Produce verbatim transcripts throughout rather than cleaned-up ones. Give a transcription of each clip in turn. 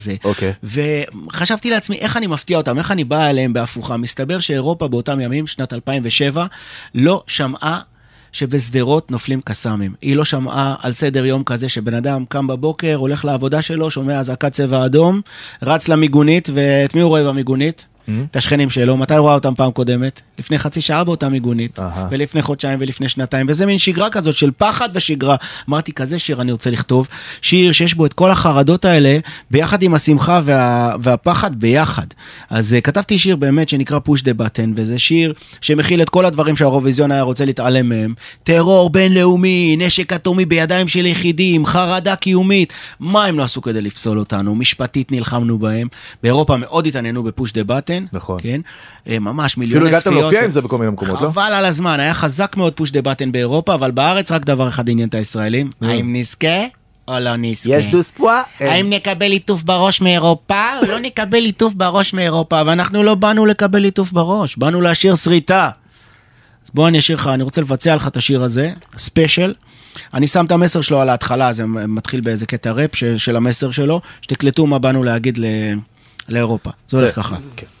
זה. Okay. וחשבתי לעצמי איך אני מפתיע אותם, איך אני בא אליהם בהפוכה. מסתבר שאירופה באותם ימים, שנת אלפיים ושבע, לא שמעה שבסדרות נופלים קסאמים. היא לא שמעה על סדר יום כזה שבן אדם קם בבוקר, הולך לעבודה שלו, שומע אזעקת צבע אדום, רץ למיגונית, ואת מי הוא רואה במיגונית? את השכנים שלו. מתי הוא רואה אותם פעם קודמת? לפני חצי שעה באותה מיגונית, ולפני חודשיים ולפני שנתיים, וזה מין שגרה כזאת של פחד ושגרה. אמרתי, כזה שיר אני רוצה לכתוב, שיר שיש בו את כל החרדות האלה, ביחד עם השמחה וה, והפחד ביחד. אז uh, כתבתי שיר באמת שנקרא Push the Button, וזה שיר שמכיל את כל הדברים שהאירוויזיון היה רוצה להתעלם מהם. טרור בינלאומי, נשק אטומי בידיים של יחידים, חרדה קיומית. מה הם לא עשו כדי לפסול אותנו? משפטית נלחמנו בהם. באירופה מאוד התעניינו ב-Push the Button. נכון. כן? ממש מיליוני צפיות. אפילו הגעתם להופיע עם זה בכל מיני מקומות, לא? חבל על הזמן, היה חזק מאוד פוש דה בטן באירופה, אבל בארץ רק דבר אחד עניין את הישראלים. האם נזכה או לא נזכה? יש דוספואה? האם נקבל ליטוף בראש מאירופה או לא נקבל ליטוף בראש מאירופה? ואנחנו לא באנו לקבל ליטוף בראש, באנו להשאיר שריטה. אז בוא אני אשאיר לך, אני רוצה לבצע לך את השיר הזה, ספיישל. אני שם את המסר שלו על ההתחלה, זה מתחיל באיזה קטע ראפ של המסר שלו, שתקלטו מה באנו להגיד לאירופה. זה הולך ככה.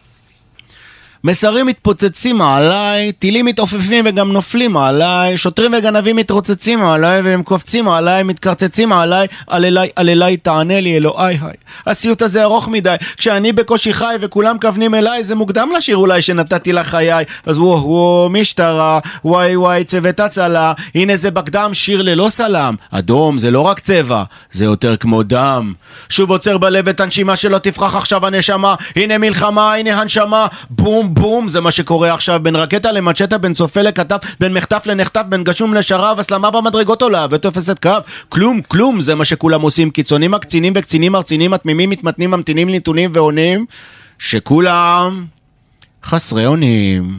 מסרים מתפוצצים עליי, טילים מתעופפים וגם נופלים עליי, שוטרים וגנבים מתרוצצים עליי, והם קופצים עליי, מתקרצצים עליי, על אליי, על אליי תענה לי אלוהי היי. הסיוט הזה ארוך מדי, כשאני בקושי חי וכולם כוונים אליי, זה מוקדם לשיר אולי שנתתי לחיי, אז וואו וואו משטרה, וואי וואי צוות הצלה, הנה זה בקדם שיר ללא סלם, אדום זה לא רק צבע, זה יותר כמו דם, שוב עוצר בלב את הנשימה שלא תפרח עכשיו הנשמה, הנה מלחמה, הנה הנשמה, בום בום, זה מה שקורה עכשיו בין רקטה למצ'טה, בין צופה לכתב, בין מחטף לנחטף, בין גשום לשרב, הסלמה במדרגות עולה ותופסת קו, כלום, כלום, זה מה שכולם עושים, קיצונים הקצינים וקצינים ארצינים, התמימים מתמתנים, ממתינים נתונים ועונים, שכולם חסרי אונים.